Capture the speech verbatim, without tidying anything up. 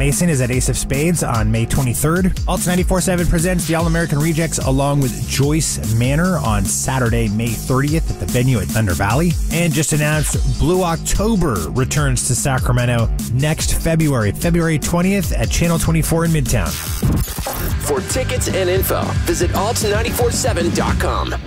Mason is at Ace of Spades on May twenty-third. Alt ninety-four point seven presents the All-American Rejects along with Joyce Manor on Saturday, May thirtieth at the venue at Thunder Valley. And just announced Blue October returns to Sacramento next February, February twentieth at Channel twenty-four in Midtown. For tickets and info, visit alt nine four seven dot com.